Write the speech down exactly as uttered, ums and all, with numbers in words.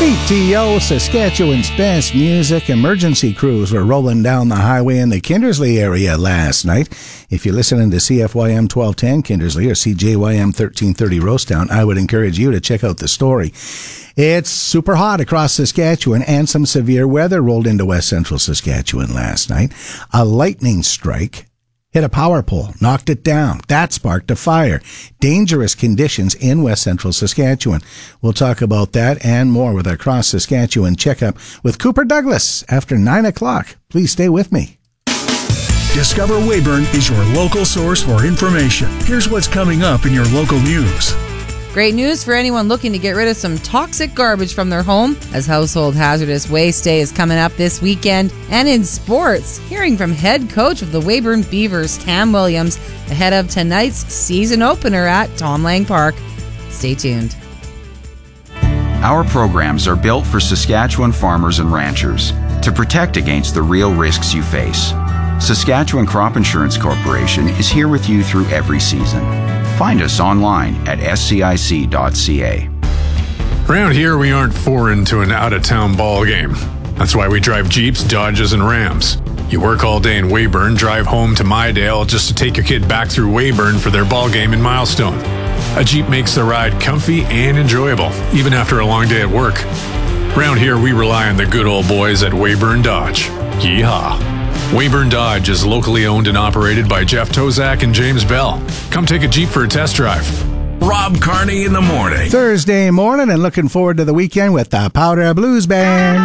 A T O, Saskatchewan's best music. Emergency crews were rolling down the highway in the Kindersley area last night. If you're listening to C F Y M twelve ten Kindersley or C J Y M thirteen thirty Rosestown, I would encourage you to check out the story. It's super hot across Saskatchewan, and some severe weather rolled into west central Saskatchewan last night. A lightning strike hit a power pole, knocked it down. That sparked a fire. Dangerous conditions in west central Saskatchewan. We'll talk about that and more with our Cross Saskatchewan checkup with Cooper Douglas after nine o'clock. Please stay with me. Discover Weyburn is your local source for information. Here's what's coming up in your local news. Great news for anyone looking to get rid of some toxic garbage from their home, as Household Hazardous Waste Day is coming up this weekend. And in sports, hearing from head coach of the Weyburn Beavers, Tam Williams, ahead of tonight's season opener at Tom Lang Park. Stay tuned. Our programs are built for Saskatchewan farmers and ranchers to protect against the real risks you face. Saskatchewan Crop Insurance Corporation is here with you through every season. Find us online at S C I C dot C A. Around here, we aren't foreign to an out-of-town ball game. That's why we drive Jeeps, Dodges, and Rams. You work all day in Weyburn, drive home to Mydale just to take your kid back through Weyburn for their ball game in Milestone. A Jeep makes the ride comfy and enjoyable, even after a long day at work. Around here, we rely on the good old boys at Weyburn Dodge. Yeehaw! Weyburn Dodge is locally owned and operated by Jeff Tozak and James Bell. Come take a Jeep for a test drive. Rob Carney in the morning. Thursday morning, and looking forward to the weekend with the Powder Blues Band.